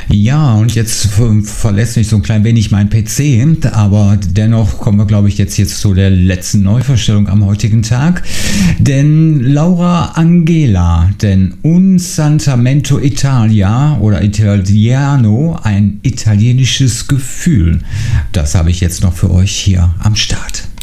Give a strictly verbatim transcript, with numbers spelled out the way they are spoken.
Ja, und jetzt ver- verlässt mich so ein klein wenig mein P C, aber dennoch kommen wir, glaube ich, jetzt, jetzt zu der letzten Neuvorstellung am heutigen Tag. Denn Laura Angela, denn Un Santamento Italia oder Italiano, ein italienisches Gefühl, das habe ich jetzt noch für euch hier am Start.